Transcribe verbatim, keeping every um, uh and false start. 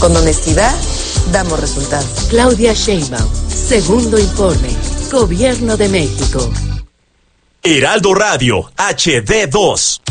Con honestidad, damos resultados. Claudia Sheinbaum, segundo informe. Gobierno de México. Heraldo Radio, H D dos.